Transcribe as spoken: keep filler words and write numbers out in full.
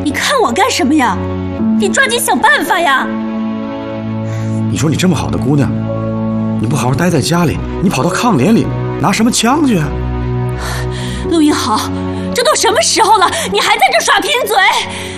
你看我干什么呀？你抓紧想办法呀！ 你说你这么好的姑娘，你不好好待在家里，你跑到炕帘里拿什么枪去啊？ 陆一豪，这都什么时候了，你还在这耍贫嘴？